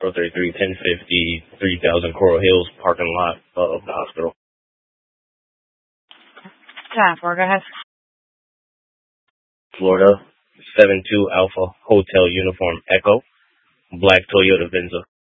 433, 1050, 3000 Coral Hills parking lot of the hospital. 10-4, go ahead. Florida, 72 Alpha Hotel Uniform Echo, black Toyota Venza.